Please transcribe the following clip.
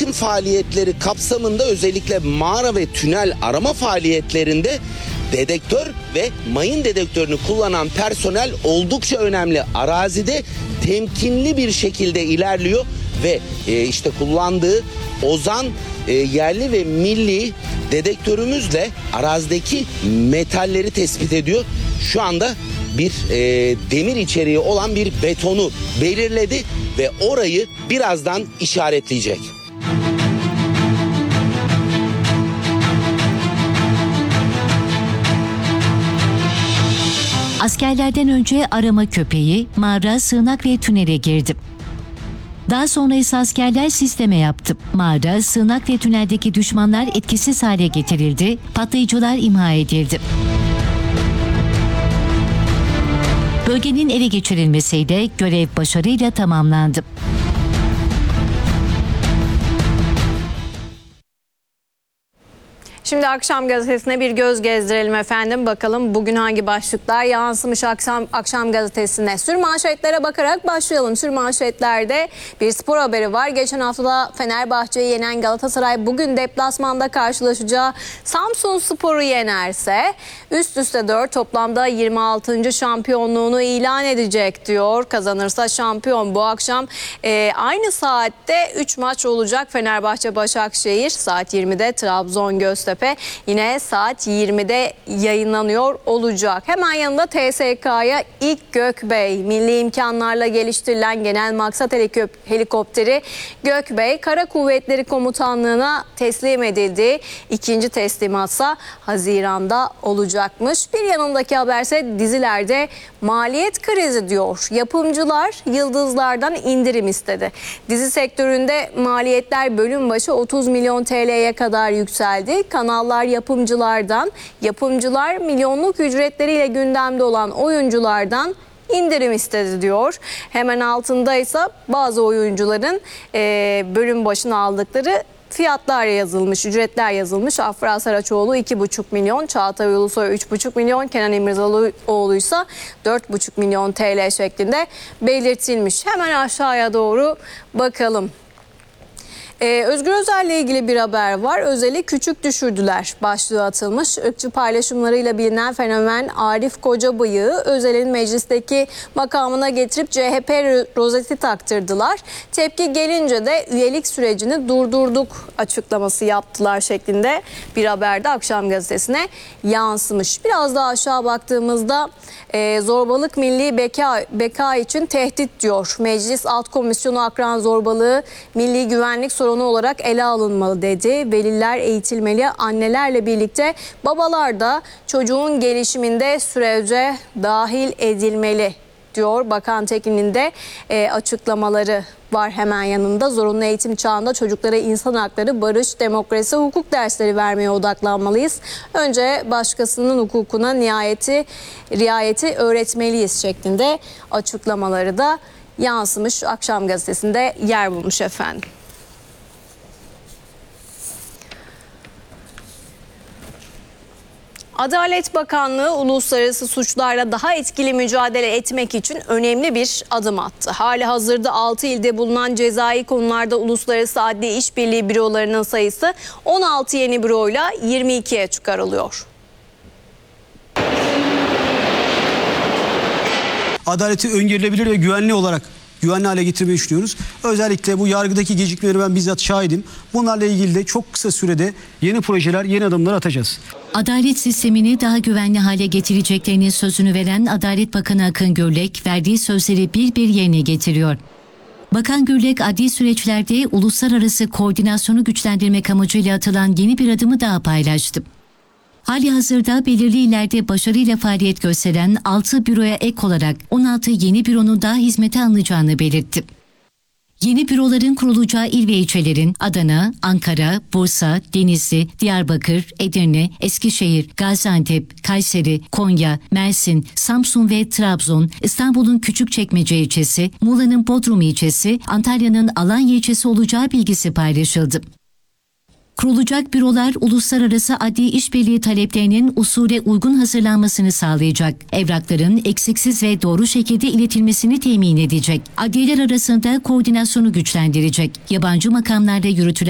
denetim faaliyetleri kapsamında özellikle mağara ve tünel arama faaliyetlerinde dedektör ve mayın dedektörünü kullanan personel oldukça önemli. Arazide temkinli bir şekilde ilerliyor ve işte kullandığı Ozan yerli ve milli dedektörümüzle arazideki metalleri tespit ediyor. Şu anda bir demir içeriği olan bir betonu belirledi ve orayı birazdan işaretleyecek. Askerlerden önce arama köpeği, mağara, sığınak ve tünele girdi. Daha sonra ise askerler sisteme yaptı. Mağara, sığınak ve tüneldeki düşmanlar etkisiz hale getirildi, patlayıcılar imha edildi. Bölgenin ele geçirilmesiyle görev başarıyla tamamlandı. Şimdi Akşam Gazetesi'ne bir göz gezdirelim efendim. Bakalım bugün hangi başlıklar yansımış Akşam Gazetesi'ne. Sürmanşetlere bakarak başlayalım. Sürmanşetlerde bir spor haberi var. Geçen haftada Fenerbahçe'yi yenen Galatasaray bugün deplasmanda karşılaşacağı Samsunspor'u yenerse üst üste 4 toplamda 26. şampiyonluğunu ilan edecek diyor. Kazanırsa şampiyon. Bu akşam aynı saatte 3 maç olacak. Fenerbahçe Başakşehir saat 20'de, Trabzon Göztepe yine saat 20'de yayınlanıyor olacak. Hemen yanında TSK'ya ilk Gökbey milli imkanlarla geliştirilen genel maksat helikopteri Gökbey Kara Kuvvetleri Komutanlığı'na teslim edildi. İkinci teslimatsa Haziran'da olacakmış. Bir yanındaki haberse dizilerde maliyet krizi diyor. Yapımcılar yıldızlardan indirim istedi. Dizi sektöründe maliyetler bölüm başı 30 milyon TL'ye kadar yükseldi. Kanallar yapımcılar milyonluk ücretleriyle gündemde olan oyunculardan indirim istedi diyor. Hemen altında ise bazı oyuncuların bölüm başına aldıkları fiyatlar yazılmış, ücretler yazılmış. Afra Saraçoğlu 2,5 milyon, Çağatay Ulusoy 3,5 milyon, Kenan İmirzalıoğlu ise 4,5 milyon TL şeklinde belirtilmiş. Hemen aşağıya doğru bakalım. Özgür Özel'le ilgili bir haber var. Özel'i küçük düşürdüler başlığı atılmış. Irkçı paylaşımlarıyla bilinen fenomen Arif Kocabıyık'ı Özel'in meclisteki makamına getirip CHP rozeti taktırdılar. Tepki gelince de üyelik sürecini durdurduk açıklaması yaptılar şeklinde bir haber de Akşam Gazetesi'ne yansımış. Biraz daha aşağı baktığımızda zorbalık milli beka için tehdit diyor. Meclis Alt Komisyonu akran zorbalığı milli güvenlik sorunu olarak ele alınmalı dedi. Veliler eğitilmeli, annelerle birlikte babalar da çocuğun gelişiminde sürece dahil edilmeli diyor. Bakan Tekin'in de açıklamaları var hemen yanında. Zorunlu eğitim çağında çocuklara insan hakları, barış, demokrasi, hukuk dersleri vermeye odaklanmalıyız. Önce başkasının hukukuna riayeti öğretmeliyiz şeklinde açıklamaları da yansımış. Akşam Gazetesi'nde yer bulmuş efendim. Adalet Bakanlığı uluslararası suçlarla daha etkili mücadele etmek için önemli bir adım attı. Halihazırda 6 ilde bulunan cezai konularda uluslararası adli işbirliği bürolarının sayısı 16 yeni büroyla 22'ye çıkarılıyor. Adaleti öngörülebilir ve güvenli hale getirmeyi düşünüyoruz. Özellikle bu yargıdaki gecikmeleri ben bizzat şahidim. Bunlarla ilgili de çok kısa sürede yeni projeler, yeni adımlar atacağız. Adalet sistemini daha güvenli hale getireceklerinin sözünü veren Adalet Bakanı Akın Gürlek verdiği sözleri bir yerine getiriyor. Bakan Gürlek adli süreçlerde uluslararası koordinasyonu güçlendirmek amacıyla atılan yeni bir adımı daha paylaştı. Halihazırda belirli illerde başarıyla faaliyet gösteren 6 büroya ek olarak 16 yeni büronun daha hizmete alınacağını belirtti. Yeni büroların kurulacağı il ve ilçelerin Adana, Ankara, Bursa, Denizli, Diyarbakır, Edirne, Eskişehir, Gaziantep, Kayseri, Konya, Mersin, Samsun ve Trabzon, İstanbul'un Küçükçekmece ilçesi, Muğla'nın Bodrum ilçesi, Antalya'nın Alanya ilçesi olacağı bilgisi paylaşıldı. Kurulacak bürolar uluslararası adli işbirliği taleplerinin usule uygun hazırlanmasını sağlayacak. Evrakların eksiksiz ve doğru şekilde iletilmesini temin edecek. Adliyeler arasında koordinasyonu güçlendirecek. Yabancı makamlarda yürütülen